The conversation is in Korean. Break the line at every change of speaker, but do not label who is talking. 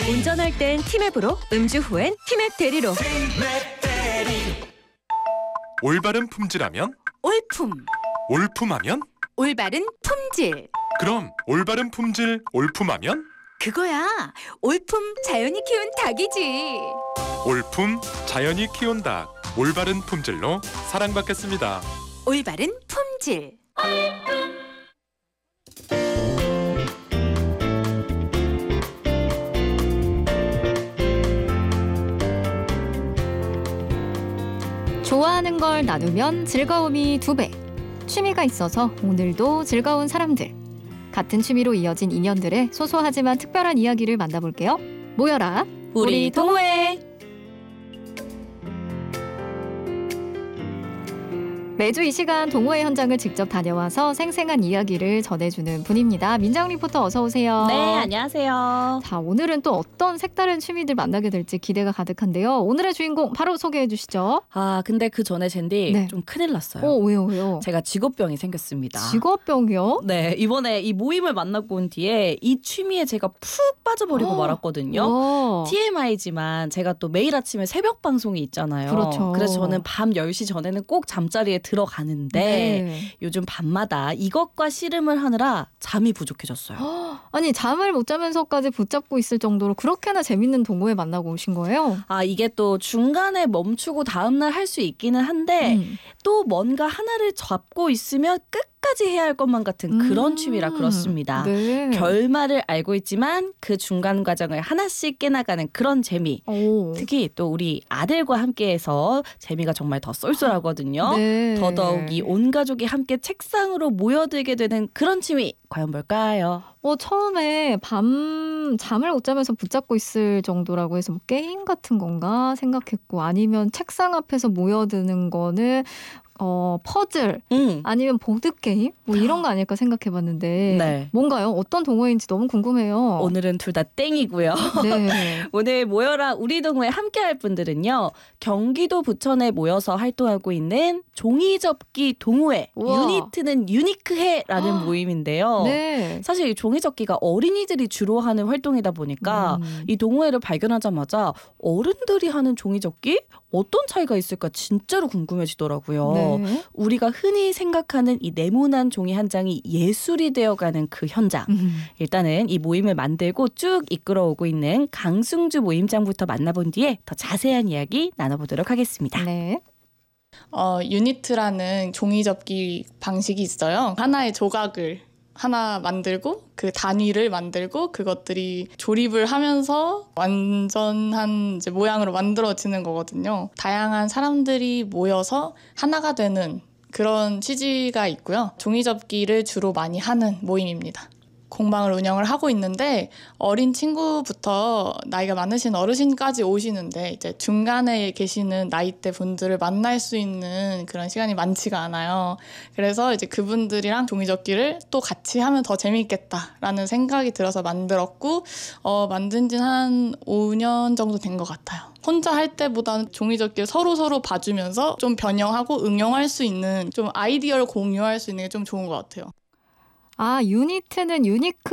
운전할 땐 티맵으로, 음주 후엔 티맵 대리로.
올바른 품질하면?
올품.
올품하면?
올바른 품질.
그럼 올바른 품질 올품하면?
그거야. 올품 자연이 키운 닭이지.
올품 자연이 키운 닭. 올바른 품질로 사랑받겠습니다.
올바른 품질.
좋아하는 걸 나누면 즐거움이 2배. 취미가 있어서 오늘도 즐거운 사람들. 같은 취미로 이어진 인연들의 소소하지만 특별한 이야기를 만나볼게요. 모여라, 우리 동호회! 매주 이 시간 동호회 현장을 직접 다녀와서 생생한 이야기를 전해주는 분입니다. 민정 리포터 어서 오세요.
네, 안녕하세요.
자, 오늘은 또 어떤 색다른 취미들 만나게 될지 기대가 가득한데요. 오늘의 주인공 바로 소개해 주시죠.
근데 그 전에 젠디
네.
좀 큰일 났어요.
왜요?
제가 직업병이 생겼습니다.
직업병이요?
네, 이번에 이 모임을 만나고 온 뒤에 이 취미에 제가 푹 빠져버리고 말았거든요.
와.
TMI지만 제가 또 매일 아침에 새벽 방송이 있잖아요.
그렇죠.
그래서 저는 밤 10시 전에는 꼭 잠자리에 들어가는데
네.
요즘 밤마다 이것과 씨름을 하느라 잠이 부족해졌어요.
아니, 잠을 못 자면서까지 붙잡고 있을 정도로 그렇게나 재밌는 동호회 만나고 오신 거예요?
이게 또 중간에 멈추고 다음날 할 수 있기는 한데 또 뭔가 하나를 잡고 있으면 끝까지 해야 할 것만 같은 그런 취미라 그렇습니다.
네.
결말을 알고 있지만 그 중간 과정을 하나씩 깨나가는 그런 재미.
오.
특히 또 우리 아들과 함께해서 재미가 정말 더 쏠쏠하거든요.
네.
더더욱 이 온 가족이 함께 책상으로 모여들게 되는 그런 취미 과연 뭘까요?
처음에 밤 잠을 못 자면서 붙잡고 있을 정도라고 해서 뭐 게임 같은 건가 생각했고, 아니면 책상 앞에서 모여드는 거는 퍼즐 아니면 보드게임 뭐 이런 거 아닐까 생각해봤는데
네.
뭔가요? 어떤 동호회인지 너무 궁금해요.
오늘은 둘 다 땡이고요.
네.
오늘 모여라 우리 동호회 함께할 분들은요. 경기도 부천에 모여서 활동하고 있는 종이접기 동호회.
우와.
유니트는 유니크해라는 모임인데요.
네.
사실 이 종이접기가 어린이들이 주로 하는 활동이다 보니까 이 동호회를 발견하자마자 어른들이 하는 종이접기? 어떤 차이가 있을까 진짜로 궁금해지더라고요.
네.
우리가 흔히 생각하는 이 네모난 종이 한 장이 예술이 되어가는 그 현장. 일단은 이 모임을 만들고 쭉 이끌어오고 있는 강승주 모임장부터 만나본 뒤에 더 자세한 이야기 나눠보도록 하겠습니다.
네.
유니트라는 종이접기 방식이 있어요. 하나의 조각을 하나 만들고 그 단위를 만들고 그것들이 조립을 하면서 완전한 이제 모양으로 만들어지는 거거든요. 다양한 사람들이 모여서 하나가 되는 그런 취지가 있고요. 종이접기를 주로 많이 하는 모임입니다. 공방을 운영을 하고 있는데 어린 친구부터 나이가 많으신 어르신까지 오시는데 이제 중간에 계시는 나이대 분들을 만날 수 있는 그런 시간이 많지가 않아요. 그래서 이제 그분들이랑 종이접기를 또 같이 하면 더 재미있겠다라는 생각이 들어서 만들었고 만든 지는 한 5년 정도 된 것 같아요. 혼자 할 때보다는 종이접기를 서로 봐주면서 좀 변형하고 응용할 수 있는 좀 아이디어를 공유할 수 있는 게 좀 좋은 것 같아요.
유니트는 유니크